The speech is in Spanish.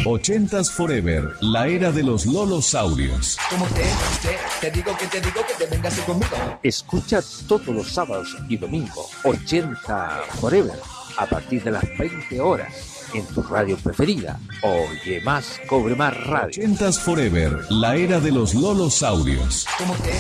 80s Forever, la era de los lolosaurios. Como te digo que te vengas conmigo. Escucha todos los sábados y domingos 80 Forever a partir de las 20 horas en tu radio preferida. Oye más, cobre más radio. 80s Forever, la era de los lolosaurios. Como